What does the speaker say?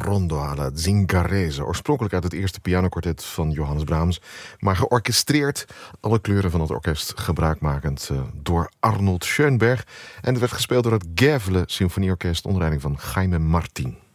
Rondo alla Zingarese, oorspronkelijk uit het eerste pianokwartet van Johannes Brahms, maar georchestreerd, alle kleuren van het orkest gebruikmakend door Arnold Schönberg. En het werd gespeeld door het Gävle Symfonieorkest onder leiding van Jaime Martín.